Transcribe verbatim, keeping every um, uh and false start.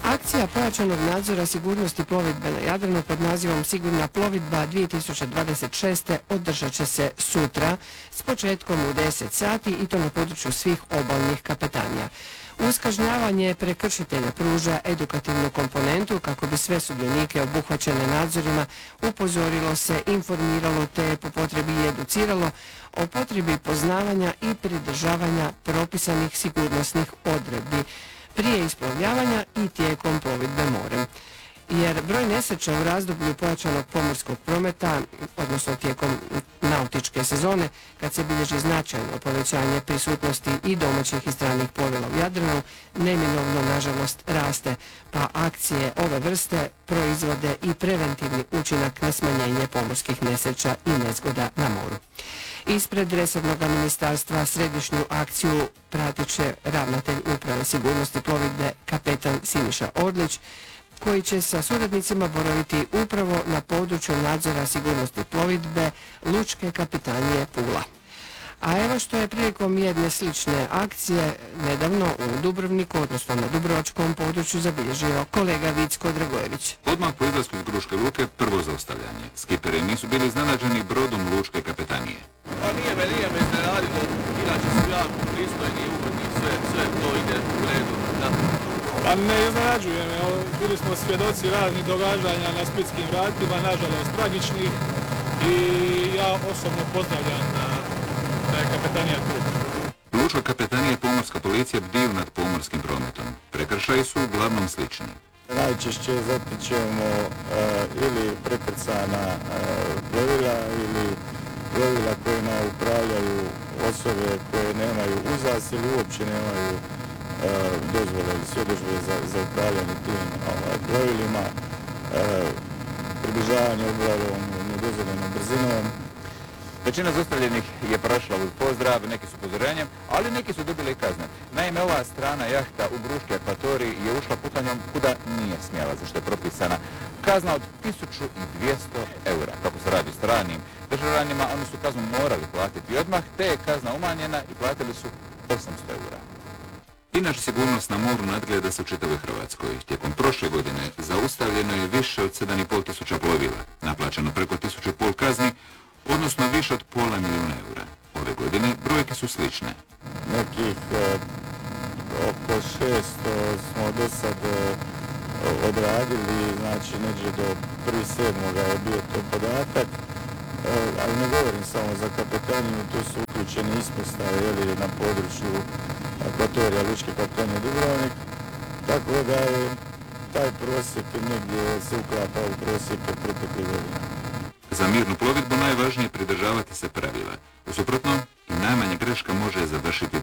Akcija pojačanog nadzora sigurnosti plovidbe na Jadranu pod nazivom Sigurna plovidba dvije tisuće dvadeset šeste. održat će se sutra s početkom u deset sati i to na području svih obalnih kapetanija. Uz kažnjavanje prekršitelja pruža edukativnu komponentu kako bi sve sudionike obuhvaćene nadzorima upozorilo se, informiralo te po potrebi i educiralo o potrebi poznavanja i pridržavanja propisanih sigurnosnih odredbi prije isplovljavanja i tijekom plovidbe morem. Jer broj nesreća u razdoblju pojačanog pomorskog prometa, odnosno tijekom nautičke sezone, kad se bilježi značajno povećanje prisutnosti i domaćih i stranih plovila u Jadranu, neminovno, nažalost, raste, pa akcije ove vrste proizvode i preventivni učinak na smanjenje pomorskih nesreća i nezgoda na moru. Ispred resornog ministarstva središnju akciju pratit će ravnatelj Uprave sigurnosti plovidbe kapetan Siniša Orlić, koji će sa suradnicima boraviti upravo na području nadzora sigurnosti plovidbe Lučke kapetanije Pula. A evo što je prilikom jedne slične akcije nedavno u Dubrovniku, odnosno na dubrovačkom području, zabilježio kolega Vicko Dragojević. Odmah po izlasku iz Gruške luke prvo zaustavljanje. Skiperi nisu bili iznenađeni brodom Lučke kapetanije. Pa nije me, nije me iznenadilo, inače su jako pristojni i ugodni, sve, sve to ide u redu. Da. Pa ne iznenađuje me, bili smo svjedoci raznih događanja na splitskim vratima, nažalost tragičnih, i ja osobno pozdravljam da, da je kapetanija tu. Lučka kapetanija i pomorska policija bdiju nad pomorskim prometom. Prekršaji su uglavnom slični. Najčešće zatičemo uh, ili prekrcana uh, plovila ili plovila kojima upravljaju osobe koje nemaju uzas ili uopće nemaju uh, dozvole ili svjedodžbe za, za upravljanje tim ovaj, plovilima, uh, približavanje oblavom nedozvoljenom brzinom. Većina zaustavljenih je prošla uz pozdrav, neki su upozorenjem, ali neki su dobili kazne. Naime, ova strana jahta u Gruški akvatoriji je ušla putanjom kuda nije smjela, za što je propisana kazna od tisuću dvjesto eura. Kako se radi stranim državljanima, oni su kaznu morali platiti odmah, te je kazna umanjena i platili su osamsto eura. Inače, sigurnost na moru nadgleda se u čitavoj Hrvatskoj. Tijekom prošle godine zaustavljeno je više od sedam i pol tisuća plovila, naplaćeno preko tisuću i pol kazni, odnosno više od pola milijuna eura. Ove godine brojke su slične. Nekih eh, oko šesto smo do sad eh, odradili, znači neđe do prvog sedmog je bio to podatak, eh, ali ne govorim samo za kapetaniju, tu su uključeni ispostave jeli, na području akvatorija Lučke kapetanije Dubrovnik, tako da je taj prosjek negdje se uklapa u prosjeke proteklih godina. Za mirnu plovidbu najvažnije je pridržavati se pravila. U suprotnom, i najmanja greška može završiti